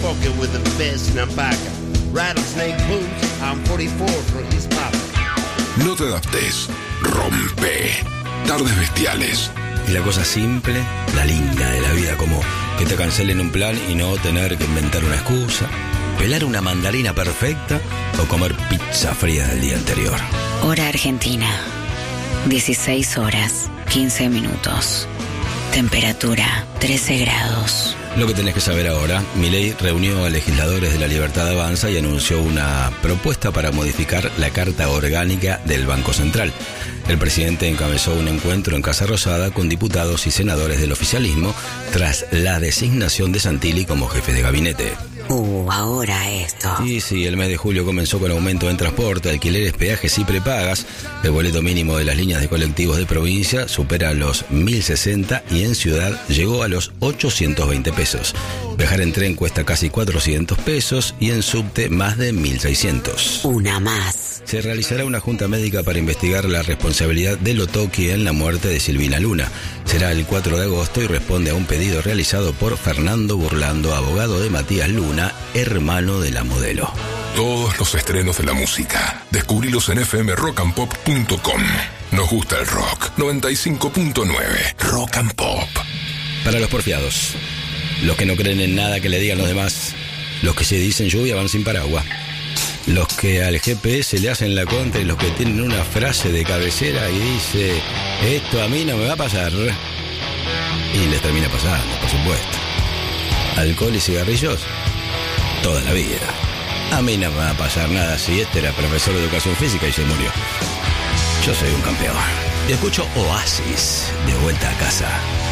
pocket with the best nampaca. Rattlesnake boots, I'm 44 for his papa. No te adaptes, rompe. Tardes Bestiales. Y la cosa simple, la linda de la vida, como que te cancelen un plan y no tener que inventar una excusa, pelar una mandarina perfecta o comer pizza fría del día anterior. Hora Argentina, 16 horas, 15 minutos. Temperatura, 13 grados. Lo que tenés que saber ahora, Milei reunió a legisladores de la Libertad Avanza y anunció una propuesta para modificar la Carta Orgánica del Banco Central. El presidente encabezó un encuentro en Casa Rosada con diputados y senadores del oficialismo tras la designación de Santilli como jefe de gabinete. Ahora esto. Y sí, el mes de julio comenzó con aumento en transporte, alquileres, peajes y prepagas. El boleto mínimo de las líneas de colectivos de provincia supera los 1.060 y en ciudad llegó a los 820 pesos. Viajar en tren cuesta casi 400 pesos y en subte más de 1.600. Una más. Se realizará una junta médica para investigar la responsabilidad de Lotoki en la muerte de Silvina Luna. Será el 4 de agosto y responde a un pedido realizado por Fernando Burlando, abogado de Matías Luna, hermano de la modelo. Todos los estrenos de la música, descubrilos en fmrockandpop.com. Nos gusta el rock. 95.9 Rock and Pop. Para los porfiados, los que no creen en nada que le digan los demás, los que se dicen lluvia van sin paraguas, los que al GPS le hacen la contra y los que tienen una frase de cabecera y dice, esto a mí no me va a pasar. Y les termina pasando, por supuesto. Alcohol y cigarrillos, toda la vida. A mí no me va a pasar nada si este era profesor de educación física y se murió. Yo soy un campeón. Y escucho Oasis de vuelta a casa.